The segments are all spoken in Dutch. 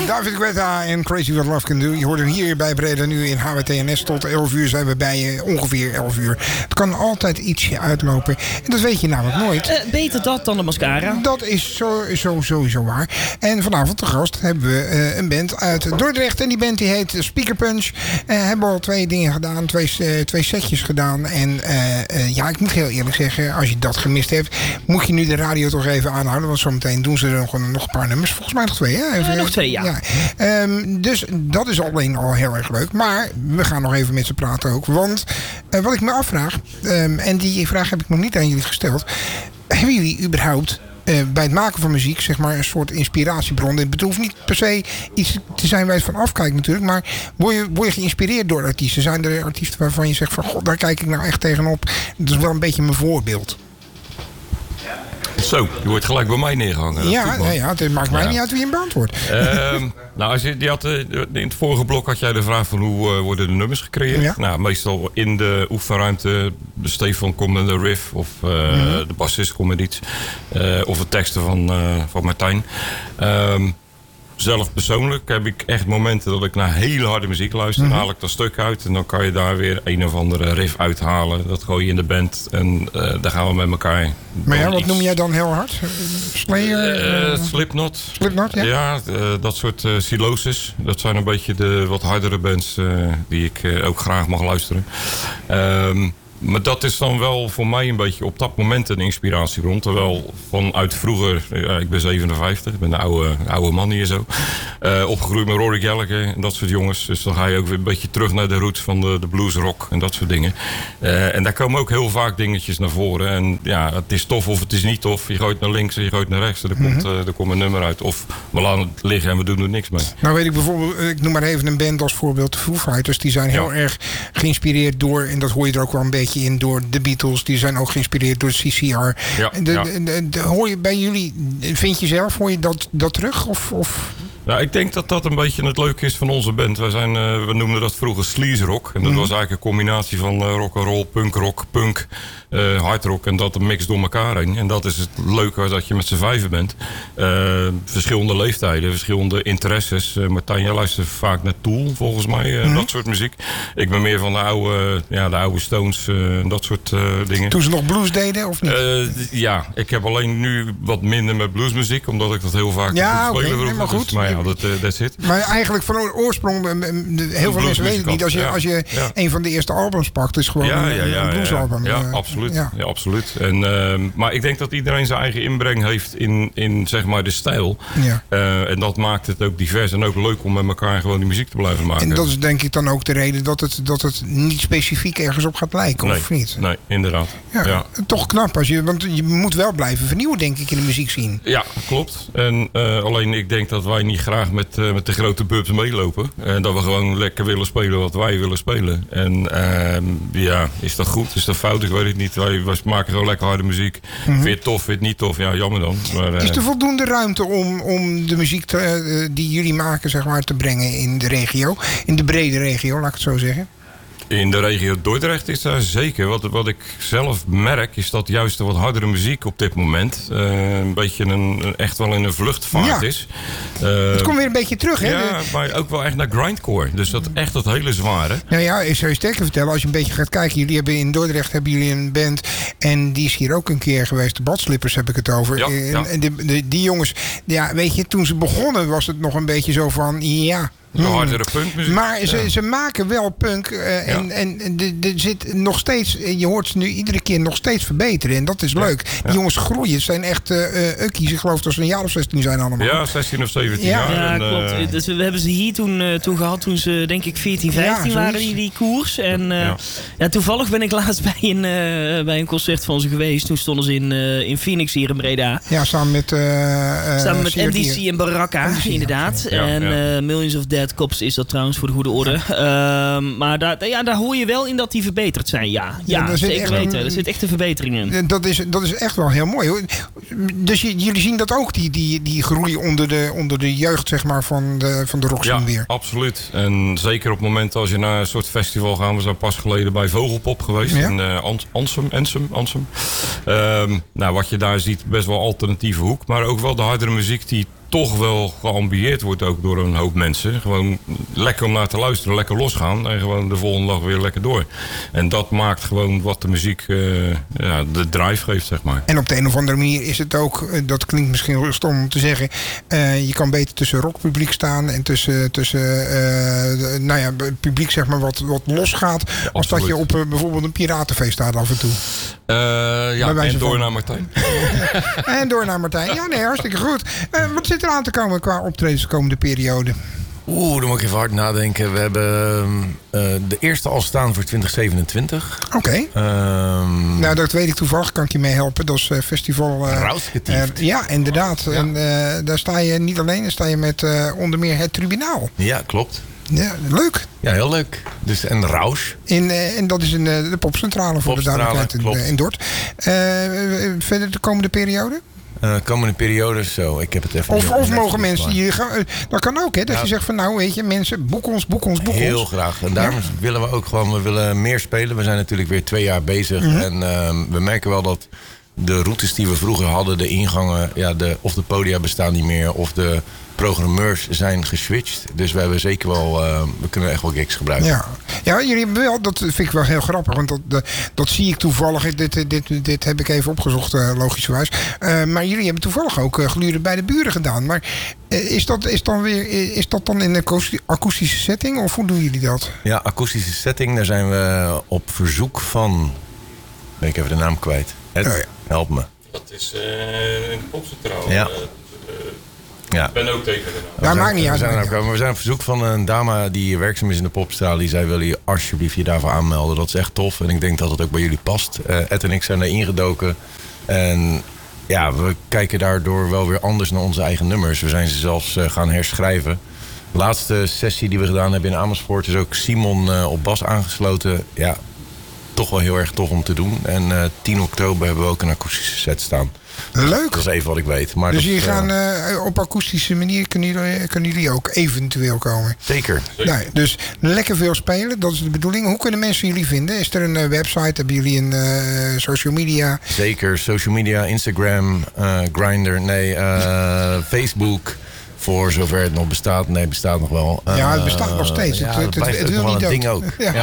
David Guetta en Crazy What Love Can Do. Je hoort hem hier bij Breda nu in HWTNS. Tot 11 uur zijn we bij je, ongeveer 11 uur. Het kan altijd ietsje uitlopen. En dat weet je namelijk nooit. Beter dat dan de mascara. Dat is sowieso waar. En vanavond te gast hebben we een band uit Dordrecht. En die band die heet Speaker Punch. Hebben al 2 dingen gedaan. 2 setjes gedaan. En ja, ik moet heel eerlijk zeggen, als je dat gemist hebt, moet je nu de radio toch even aanhouden. Want zometeen doen ze er nog een paar nummers. Volgens mij nog 2, hè? Nog 2, ja. Dus dat is alleen al heel erg leuk. Maar we gaan nog even met ze praten ook. Want wat ik me afvraag, en die vraag heb ik nog niet aan jullie gesteld. Hebben jullie überhaupt bij het maken van muziek, zeg maar, een soort inspiratiebron? Het hoeft niet per se iets te zijn waar je van afkijkt natuurlijk, maar word je geïnspireerd door artiesten? Zijn er artiesten waarvan je zegt van, god, daar kijk ik nou echt tegenop. Dat is wel een beetje mijn voorbeeld. Zo, je wordt gelijk bij mij neergehangen. Ja, het maakt mij niet uit wie je beantwoordt. Nou, in het vorige blok had jij de vraag van hoe worden de nummers gecreëerd. Ja. Nou, meestal in de oefenruimte. De Stefan komt met de riff of de bassist komt met iets. Of de teksten van Martijn. Zelf persoonlijk heb ik echt momenten dat ik naar hele harde muziek luister. Dan haal ik dat stuk uit en dan kan je daar weer een of andere riff uithalen. Dat gooi je in de band en daar gaan we met elkaar. Maar ja, wat noem jij dan heel hard? Slayer? Slipknot. Slipknot, ja? Ja, dat soort Sylosis. Dat zijn een beetje de wat hardere bands die ik ook graag mag luisteren. Maar dat is dan wel voor mij een beetje op dat moment een inspiratiebron. Terwijl vanuit vroeger, ik ben 57, ik ben een oude man hier zo. Opgegroeid met Rory Gallagher en dat soort jongens. Dus dan ga je ook weer een beetje terug naar de roots van de bluesrock en dat soort dingen. En daar komen ook heel vaak dingetjes naar voren. En ja, het is tof of het is niet tof. Je gooit naar links en je gooit naar rechts en er komt een nummer uit. Of we laten het liggen en we doen er niks mee. Nou weet ik bijvoorbeeld, ik noem maar even een band als voorbeeld, de Foo Fighters. Die zijn heel erg geïnspireerd door, en dat hoor je er ook wel een beetje in, door de Beatles. Die zijn ook geïnspireerd door CCR. Ja, hoor je bij jullie, vind je zelf, hoor je dat terug? Of? Nou, ik denk dat dat een beetje het leuke is van onze band. We noemden dat vroeger sleaze rock. En dat was eigenlijk een combinatie van rock'n'roll, punkrock, punk, hardrock. En dat mix door elkaar heen. En dat is het leuke dat je met z'n vijven bent. Verschillende leeftijden, verschillende interesses. Martijn, jij luistert vaak naar Tool, volgens mij. Dat soort muziek. Ik ben meer van de oude Stones, dat soort dingen. Toen ze nog blues deden, of niet? Ja, ik heb alleen nu wat minder met bluesmuziek. Omdat ik dat heel vaak spelen wil. Maar goed. Maar ja, that's it. Maar eigenlijk van oorsprong, heel veel mensen weten het niet. Als je een van de eerste albums pakt, is gewoon een bluesalbum. Ja, absoluut. Ja, absoluut. Maar ik denk dat iedereen zijn eigen inbreng heeft in zeg maar de stijl. Ja. En dat maakt het ook divers en ook leuk om met elkaar gewoon die muziek te blijven maken. En dat is denk ik dan ook de reden dat het niet specifiek ergens op gaat lijken, of niet? Nee, inderdaad. Ja. Toch knap, want je moet wel blijven vernieuwen, denk ik, in de muziek zien. Ja, klopt. En alleen ik denk dat wij niet graag met de grote bubs meelopen. En dat we gewoon lekker willen spelen wat wij willen spelen. En is dat goed? Is dat fout? Ik weet het niet. Wij maken gewoon lekker harde muziek. Vind je het tof? Vind je het niet tof? Ja, jammer dan. Maar, is er voldoende ruimte om de muziek die jullie maken, zeg maar, te brengen in de regio? In de brede regio, laat ik het zo zeggen. In de regio Dordrecht is daar zeker. Wat ik zelf merk is dat juist de wat hardere muziek op dit moment een beetje echt wel in een vluchtvaart is. Het komt weer een beetje terug, hè? Ja, maar ook wel echt naar grindcore. Dus dat echt dat hele zware. Nou ja, ik zou je sterker vertellen, als je een beetje gaat kijken. Jullie hebben in Dordrecht een band en die is hier ook een keer geweest. De Badslippers heb ik het over. Ja, en die jongens, ja, weet je, toen ze begonnen was het nog een beetje zo van, ja. Hardere punkmuziek. Maar ze maken wel punk. En er zit nog steeds. Je hoort ze nu iedere keer nog steeds verbeteren. En dat is leuk. Die jongens groeien. Het zijn echt ukkies. Ik geloof dat ze een jaar of 16 zijn allemaal. Ja, 16 of 17 jaar. Ja, klopt. Dus we hebben ze hier toen gehad. Toen ze denk ik 14, 15 waren die koers. En toevallig ben ik laatst bij een concert van ze geweest. Toen stonden ze in Phoenix hier in Breda. Ja, samen met MDC en Baraka. Inderdaad. En Millions of Dead Cops is dat trouwens, voor de goede orde. Maar daar hoor je wel in dat die verbeterd zijn. Ja, zeker weten. Er zit echt een verbetering in. Dat is echt wel heel mooi. Dus jullie zien dat ook, die groei onder de jeugd, zeg maar, van de rockscene weer. Ja, absoluut. En zeker op het moment als je naar een soort festival gaat. We zijn pas geleden bij Vogelpop geweest. In Ansem. Wat je daar ziet, best wel alternatieve hoek. Maar ook wel de hardere muziek die toch wel geambieerd wordt ook door een hoop mensen. Gewoon lekker om naar te luisteren, lekker losgaan en gewoon de volgende dag weer lekker door. En dat maakt gewoon wat de muziek de drive geeft, zeg maar. En op de een of andere manier is het ook, dat klinkt misschien heel stom om te zeggen, je kan beter tussen rockpubliek staan en tussen het publiek zeg maar wat losgaat, ja, als dat je op bijvoorbeeld een piratenfeest staat af en toe. En door naar Martijn. En door naar Martijn. Ja, nee, hartstikke goed. Wat zit er aan te komen qua optredens de komende periode? Dan moet ik even hard nadenken. We hebben de eerste al staan voor 2027. Oké. Nou, dat weet ik toevallig. Kan ik je mee helpen. Dat is festival... Rausgetiefd. Ja, inderdaad. Ja. En daar sta je niet alleen. Daar sta je met onder meer het Tribunaal. Ja, klopt. Ja, leuk. Ja, heel leuk. Dus, en Rausch. En dat is in de popcentrale voor de duidelijkheid in Dort. Verder de komende periode? Komende periode, zo. Ik heb het even. Of mogen mensen hier gaan. Dat kan ook, hè? Dat je zegt van nou, weet je, mensen, boek ons. Heel graag. En daarom willen we ook gewoon, we willen meer spelen. We zijn natuurlijk weer 2 jaar bezig. Mm-hmm. En we merken wel dat de routes die we vroeger hadden, de ingangen, of de podia bestaan niet meer, of de programmeurs zijn geswitcht. Dus we hebben zeker wel, we kunnen echt wel gigs gebruiken. Ja, jullie hebben wel, dat vind ik wel heel grappig, want dat zie ik toevallig. Dit heb ik even opgezocht, logischerwijs. Maar jullie hebben toevallig ook Gluren bij de buren gedaan. Maar is dat dan in een akoestische setting, of hoe doen jullie dat? Ja, akoestische setting, daar zijn we op verzoek van, ben ik even de naam kwijt. Help me. Dat is in de popcentraal. Ja. Ik ben ook tegen de naam. Maakt niet uit. We zijn op verzoek van een dame die werkzaam is in de popstraal. Die zei, wil je alsjeblieft je daarvoor aanmelden? Dat is echt tof. En ik denk dat het ook bij jullie past. Ed en ik zijn daar ingedoken. En ja, we kijken daardoor wel weer anders naar onze eigen nummers. We zijn ze zelfs gaan herschrijven. De laatste sessie die we gedaan hebben in Amersfoort is ook Simon op bas aangesloten. Ja, toch wel heel erg tof om te doen. En 10 oktober hebben we ook een akoestische set staan. Leuk. Dat is even wat ik weet. Maar dus jullie gaan op akoestische manier kunnen jullie ook eventueel komen? Zeker. Nou, dus lekker veel spelen, dat is de bedoeling. Hoe kunnen mensen jullie vinden? Is er een website? Hebben jullie een social media? Zeker, social media, Instagram, Grindr, Facebook. Voor zover het nog bestaat. Nee, het bestaat nog wel. Ja, het bestaat nog steeds. Het wil wel niet een ding ook.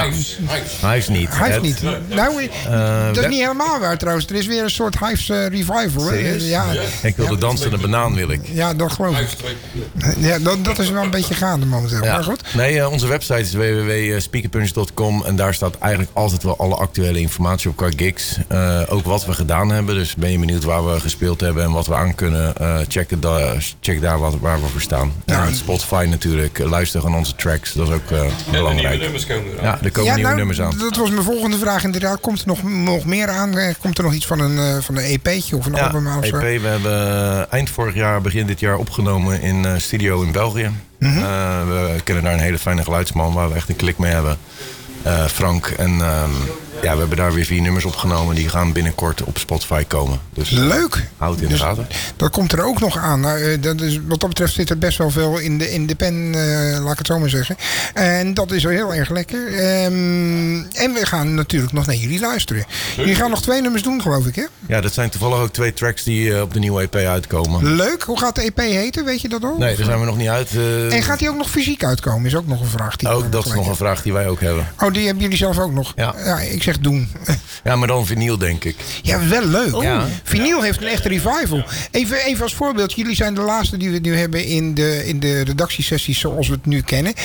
Hives niet. Hives niet. Nou, dat is niet helemaal waar trouwens. Er is weer een soort Hives revival. Ja. Ik wil de dansende banaan, wil ik. Ja, dat geloof ik. Ja, dat is wel een beetje gaande momenteel. Ja. Maar goed. Nee, onze website is www.speakerpunch.com. En daar staat eigenlijk altijd wel alle actuele informatie op qua gigs. Ook wat we gedaan hebben. Dus ben je benieuwd waar we gespeeld hebben en wat we aan kunnen. Check daar waar we voor staan. Ja, Spotify natuurlijk. Luister aan onze tracks. Dat is ook belangrijk. De nieuwe nummers komen eraan. Ja, er komen nieuwe nummers aan. Dat was mijn volgende vraag inderdaad. Komt er nog meer aan? Komt er nog iets van een EP'tje of een album aan? EP. We hebben eind vorig jaar, begin dit jaar opgenomen in studio in België. Mm-hmm. We kennen daar een hele fijne geluidsman waar we echt een klik mee hebben. Frank. En we hebben daar weer 4 nummers opgenomen. Die gaan binnenkort op Spotify komen. Dus leuk. Houd in de gaten. Dat komt er ook nog aan. Nou, wat dat betreft zit er best wel veel in de pen, laat ik het zo maar zeggen. En dat is wel heel erg lekker. En we gaan natuurlijk nog naar jullie luisteren. Jullie gaan nog 2 nummers doen, geloof ik, hè? Ja, dat zijn toevallig ook 2 tracks die op de nieuwe EP uitkomen. Leuk. Hoe gaat de EP heten? Weet je dat al? Nee, daar zijn we nog niet uit. En gaat die ook nog fysiek uitkomen? Is ook nog een vraag. Dat is nog een vraag die wij ook hebben. Oh, die hebben jullie zelf ook nog? Ja. Ik zeg doen. Ja, maar dan vinyl, denk ik. Ja, wel leuk. Ja. Vinyl heeft een echte revival. Even als voorbeeld. Jullie zijn de laatste die we nu hebben in de redactiesessies zoals we het nu kennen.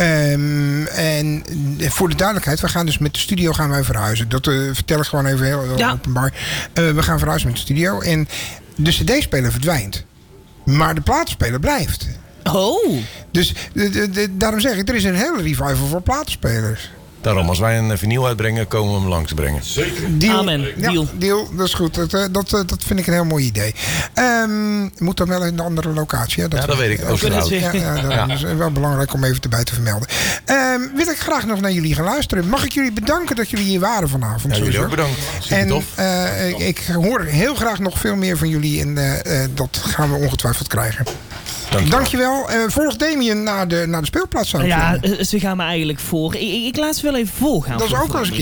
En voor de duidelijkheid, we gaan dus met de studio verhuizen. Dat vertel ik gewoon even heel openbaar. We gaan verhuizen met de studio. En de cd-speler verdwijnt. Maar de platenspeler blijft. Oh. Dus daarom zeg ik, er is een hele revival voor platenspelers. Daarom, als wij een vinyl uitbrengen, komen we hem langs brengen. Zeker. Deal. Amen. Ja, deal. Dat is goed. Dat vind ik een heel mooi idee. Moet dan wel in een andere locatie. Hè? Dat weet ik. Dat is wel belangrijk om even erbij te vermelden. Wil ik graag nog naar jullie gaan luisteren. Mag ik jullie bedanken dat jullie hier waren vanavond? Ja, jullie ook bedankt. Super tof. Ik hoor heel graag nog veel meer van jullie. En dat gaan we ongetwijfeld krijgen. Dankjewel. Volg Damien naar de speelplaats. Ze gaan me eigenlijk voor. Ik laat ze wel even volgaan. Dat is ook wel eens een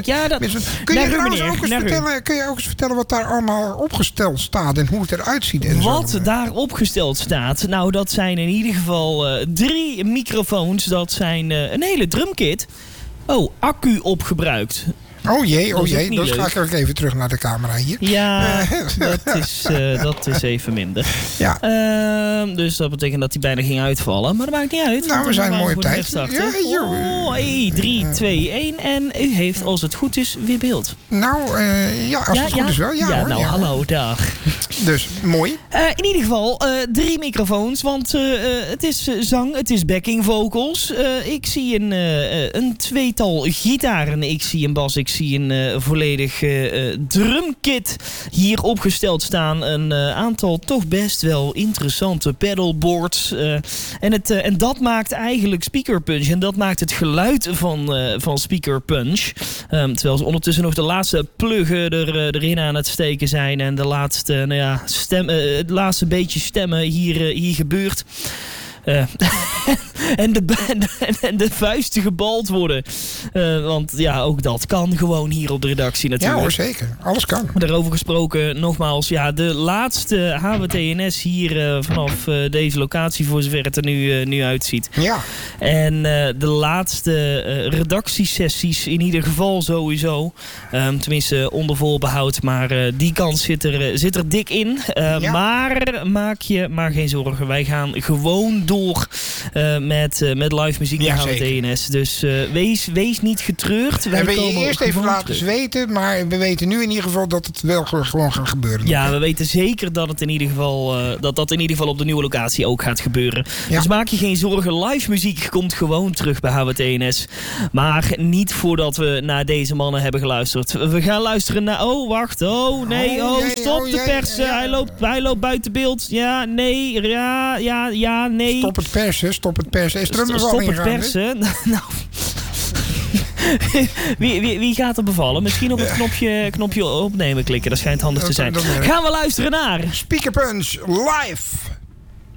keer. Kun je ook eens vertellen wat daar allemaal opgesteld staat en hoe het eruit ziet? En wat daar opgesteld staat? Nou, dat zijn in ieder geval 3 microfoons. Dat zijn een hele drumkit. Oh, accu opgebruikt. Oh jee. Dan ga ik even terug naar de camera hier. Ja, dat is even minder. Ja. Dus dat betekent dat hij bijna ging uitvallen. Maar dat maakt niet uit. Nou, we zijn mooi op tijd. 3, 2, 1. En u heeft, als het goed is, weer beeld. Nou, als het goed is wel. Hallo, dag. Dus, mooi. In ieder geval 3 microfoons. Want het is zang, het is backing vocals. Ik zie een tweetal gitaren. Ik zie een bas, ik zie een volledig drumkit hier opgesteld staan. Een aantal toch best wel interessante pedalboards. En dat maakt eigenlijk Speaker Punch. En dat maakt het geluid van Speaker Punch. Terwijl ze ondertussen nog de laatste pluggen erin aan het steken zijn. En de laatste, het laatste beetje stemmen hier gebeurt. En de vuisten gebald worden. Want ja, ook dat kan gewoon hier op de redactie natuurlijk. Ja hoor, zeker. Alles kan. Daarover gesproken, nogmaals, de laatste HWTNS hier vanaf deze locatie, voor zover het er nu uitziet. Ja. En de laatste redactiesessies in ieder geval sowieso. Tenminste onder voorbehoud, maar die kans zit er dik in. Maar maak je maar geen zorgen. Wij gaan gewoon door met live muziek naar HWTNS. Dus wees niet getreurd. We hebben je eerst even laten zweten, maar we weten nu in ieder geval dat het wel gewoon gaat gebeuren. Ja, we weten zeker dat het in ieder geval dat in ieder geval op de nieuwe locatie ook gaat gebeuren. Ja. Dus maak je geen zorgen. Live muziek komt gewoon terug bij HWTNS. Maar niet voordat we naar deze mannen hebben geluisterd. We gaan luisteren naar... Oh, wacht. Oh, nee. Stop de persen. Hij loopt buiten beeld. Ja, nee. Ja, nee. Stop het persen. Is er een bevalling Stop het persen. Nou... wie gaat er bevallen? Misschien op het knopje opnemen klikken. Dat schijnt handig te zijn. Gaan we luisteren naar... Speaker Punch live.